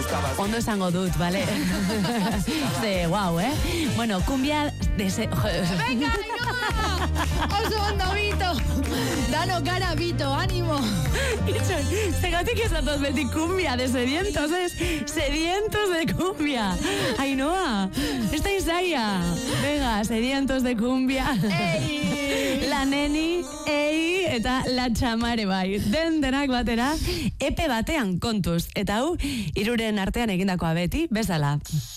Ondo esango dut, vale? Ze, guau, Bueno, cumbia de ese... Venga, oso ondo, Bito. Dano cara, Bito, ánimo. Zegatik ez datoz beti cumbia de sedientos, sedientos de cumbia. Ainhoa, ez da izaia. Venga, sedientos de cumbia. Ei! La neni, ei, eta la txamare bai. Denak batera, epe batean kontuz. Eta hau, hiruren artean egindakoa beti, bezala.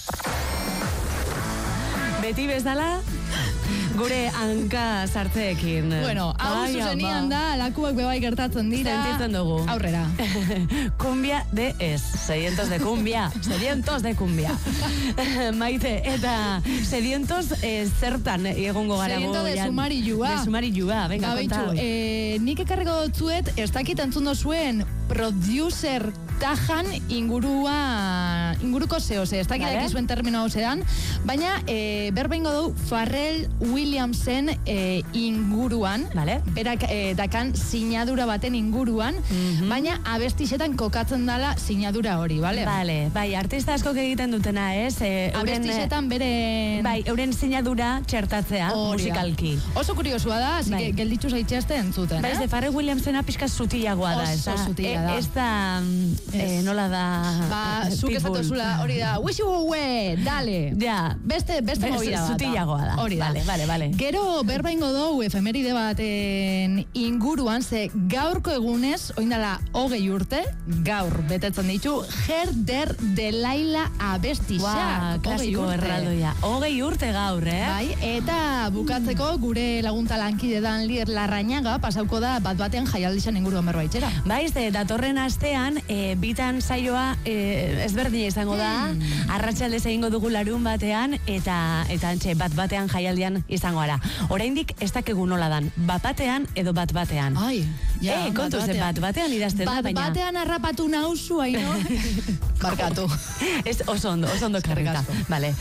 Beti bezala, gure hanka sartzeekin. Bueno, hau zuzenian da, lakuak bebai gertatzen dira. Sentitzen dugu. Aurrera. Cumbia de es. Sedientos de cumbia. Sedientos de cumbia. Maite, eta sedientos zertan egongo gara. Sediento de sumarillua. De sumarillua, venga, konta. Nik ekarriko dutzuet, ez dakit entzun dozuen producer tajan inguruko zehoze. Ez dakit ekizuen termino hau zedan, baina berbeingo du Pharrell Williamsen inguruan, berak dakan sinadura baten inguruan, baina abestixetan kokatzen dala sinadura hori, bale? Bale, bai, artista askok egiten dutena, ez? Abestixetan beren... Bai, euren sinadura txertatzea, musikalki. Oso kuriosua da, así que gelditzu zaitxeazte entzuten, Bai, ze Pharrell Williamsena pixka zutilagoa da, ez da? Oso zutila da. Ez da, nola da... Ba, zuk ezatuzula, hori da, wish you away, dale. Ja. Beste movida bat. Zutilagoa da. Hori da. Vale. Gero berbaingo dugu efemeride baten inguruan, ze gaurko egunez, oindala 20 urte, gaur betetzen ditu, Herder Delilah abestixak. Klasiko erraldoia. 20 urte gaur, Bai, eta bukatzeko gure lagunta lankide dan Lier Larrañaga pasauko da bat-batean jaialdixan inguruan berbaitxera. Bai, datorren astean, bitan saioa ezberdina izango da, arratsaldez egingo dugu larun batean, eta antxe, bat-batean jaialdian izango ara. Oraindik ez dakegu nola dan, bat-batean edo bat-batean. Ai, ja, kontuz, bat-batean idazten da, baina... Bat-batean harrapatu nauzu, haino? Barkatu. Ez, oso ondo karrika. Vale.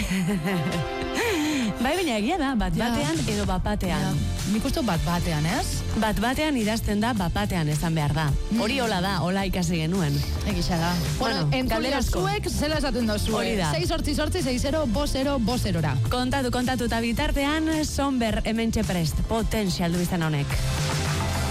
Bai, baina egia da, bat-batean edo bat-batean. Nik uste bat-batean, ez? Bat-batean idazten da, bat-batean esan behar da. Hori hola da, hola ikasi genuen. Egisa da. Bueno, entzulia zuek, zela esaten dozu. Hori da. 6-8-8-6-0-5-0-5-0. Kontatu, eta bitartean, Somber hementxe prest, potentzial du izan honek.